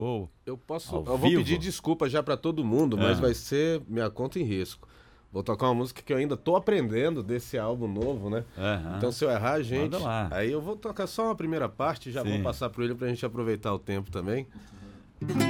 Ou Eu ao vou vivo? pedir desculpa já pra todo mundo, mas vai ser minha conta em risco. Vou tocar uma música que eu ainda tô aprendendo desse álbum novo, né? Aham. Então se eu errar, gente, Manda lá. aí eu vou tocar só uma primeira parte, já Sim. vamos passar pro ele pra gente aproveitar o tempo também.